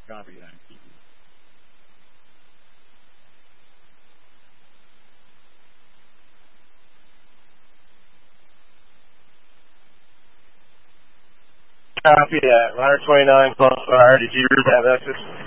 Copy that. Copy that. Ladder 29 plus fire. Did you have access?